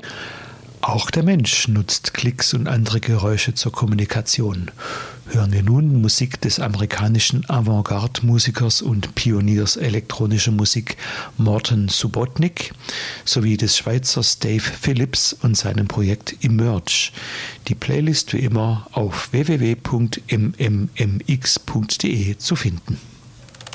Auch der Mensch nutzt Klicks und andere Geräusche zur Kommunikation. Hören wir nun Musik des amerikanischen Avantgarde-Musikers und Pioniers elektronischer Musik Morten Subotnick sowie des Schweizers Dave Phillips und seinem Projekt Emerge. Die Playlist wie immer auf www.mmx.de zu finden.